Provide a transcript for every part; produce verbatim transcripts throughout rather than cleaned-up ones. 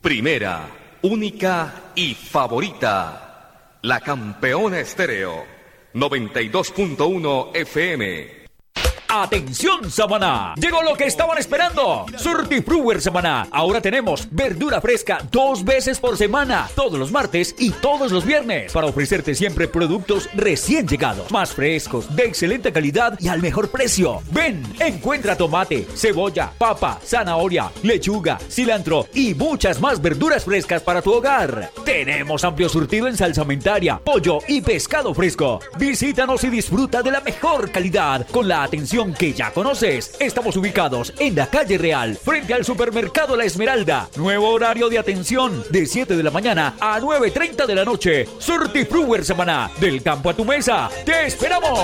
Primera, única y favorita. La Campeona Estéreo. noventa y dos punto uno F M. ¡Atención, Samaná! Llegó lo que estaban esperando. Surtifruwer Samaná. Ahora tenemos verdura fresca dos veces por semana, todos los martes y todos los viernes, para ofrecerte siempre productos recién llegados, más frescos, de excelente calidad y al mejor precio. Ven, encuentra tomate, cebolla, papa, zanahoria, lechuga, cilantro y muchas más verduras frescas para tu hogar. Tenemos amplio surtido en salsamentaria, pollo y pescado fresco. Visítanos y disfruta de la mejor calidad con la atención que ya conoces. Estamos ubicados en la calle Real, frente al supermercado La Esmeralda. Nuevo horario de atención de siete de la mañana a nueve y treinta de la noche. Surtifruwer Samaná, del campo a tu mesa. ¡Te esperamos!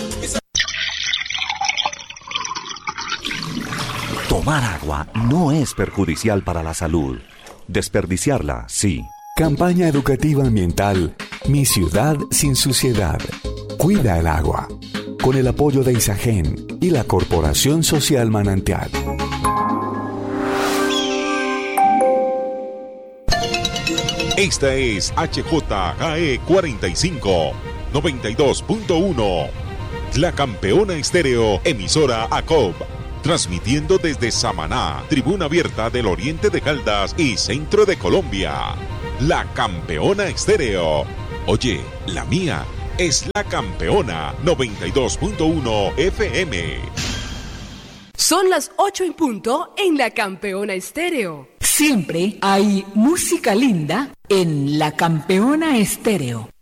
Tomar agua no es perjudicial para la salud. Desperdiciarla, sí. Campaña educativa ambiental Mi ciudad sin suciedad. Cuida el agua. Con el apoyo de Isagen y la Corporación Social Manantial. Esta es H J G E cuarenta y cinco, noventa y dos punto uno. La Campeona Estéreo, emisora A C O B. Transmitiendo desde Samaná, tribuna abierta del oriente de Caldas y centro de Colombia. La Campeona Estéreo. Oye, la mía es La Campeona noventa y dos punto uno F M. Son las ocho en punto en La Campeona Estéreo. Siempre hay música linda en La Campeona Estéreo.